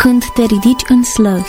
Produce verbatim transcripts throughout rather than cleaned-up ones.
când te ridici în slăvi.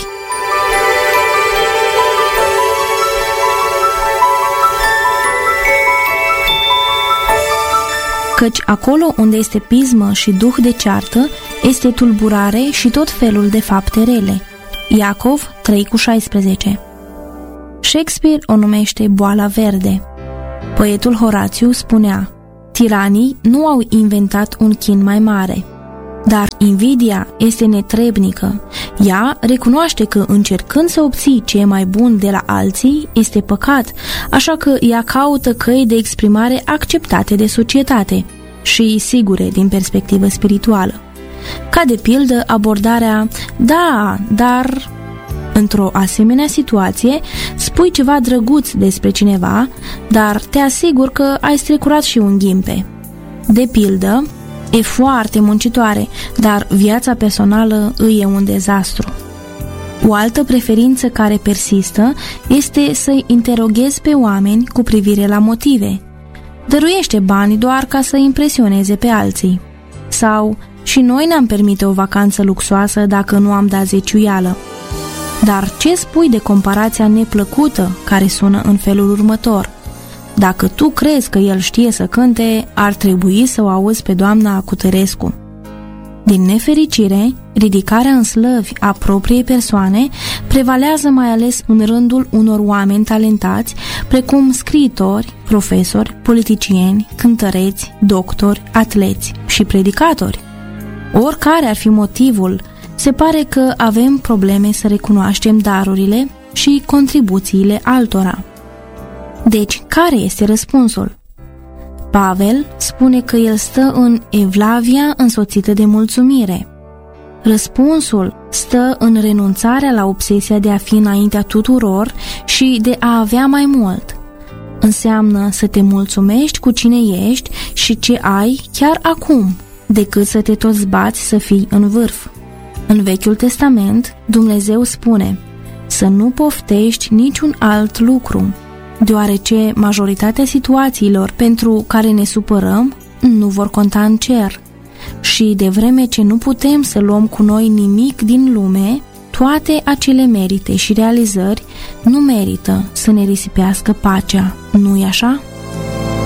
Căci acolo unde este pismă și duh de ceartă, este tulburare și tot felul de fapte rele. Iacov trei cu șaisprezece. Shakespeare o numește boala verde. Poetul Horațiu spunea: tiranii nu au inventat un chin mai mare. Dar invidia este netrebnică. Ea recunoaște că încercând să obții ce e mai bun de la alții este păcat, așa că ea caută căi de exprimare acceptate de societate și sigure din perspectivă spirituală. Ca de pildă abordarea "da, dar..." Într-o asemenea situație, spui ceva drăguț despre cineva, dar te asiguri că ai strecurat și un ghimpe. De pildă, e foarte muncitoare, dar viața personală îi e un dezastru. O altă preferință care persistă este să-i interoghezi pe oameni cu privire la motive. Dăruiește bani doar ca să impresioneze pe alții. Sau, și noi ne-am permite o vacanță luxoasă dacă nu am dat zeciuială. Dar ce spui de comparația neplăcută care sună în felul următor? Dacă tu crezi că el știe să cânte, ar trebui să o auzi pe doamna Cutărescu. Din nefericire, ridicarea în slăvi a propriei persoane prevalează mai ales în rândul unor oameni talentați, precum scriitori, profesori, politicieni, cântăreți, doctori, atleți și predicatori. Oricare ar fi motivul, se pare că avem probleme să recunoaștem darurile și contribuțiile altora. Deci, care este răspunsul? Pavel spune că el stă în evlavia însoțită de mulțumire. Răspunsul stă în renunțarea la obsesia de a fi înaintea tuturor și de a avea mai mult. Înseamnă să te mulțumești cu cine ești și ce ai chiar acum, decât să te tot zbați să fii în vârf. În Vechiul Testament, Dumnezeu spune să nu poftești niciun alt lucru, deoarece majoritatea situațiilor pentru care ne supărăm nu vor conta în cer. Și de vreme ce nu putem să luăm cu noi nimic din lume, toate acele merite și realizări nu merită să ne risipească pacea, nu-i așa?